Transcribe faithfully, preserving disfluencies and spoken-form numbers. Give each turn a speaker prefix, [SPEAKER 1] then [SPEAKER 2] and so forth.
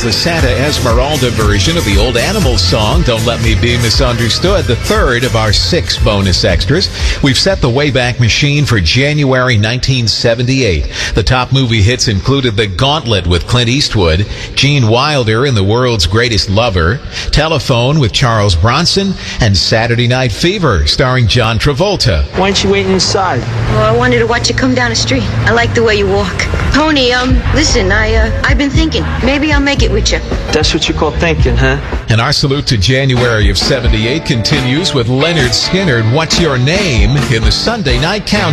[SPEAKER 1] the Santa Esmeralda version of the old Animals song, Don't Let Me Be Misunderstood, the third of our six bonus extras. We've set the Wayback Machine for January nineteen seventy-eight. The top movie hits included The Gauntlet with Clint Eastwood, Gene Wilder in The World's Greatest Lover, Telephone with Charles Bronson, and Saturday Night Fever starring John Travolta.
[SPEAKER 2] Why aren't you waiting inside?
[SPEAKER 3] Well, I wanted to watch you come down the street. I like the way you walk. Pony, um, listen, I, uh, I've been thinking. Maybe I'll make it with you.
[SPEAKER 2] That's what you call thinking, huh?
[SPEAKER 1] And our salute to January of seventy-eight continues with Leonard Skinner, What's Your Name, in the Sunday Night Countdown.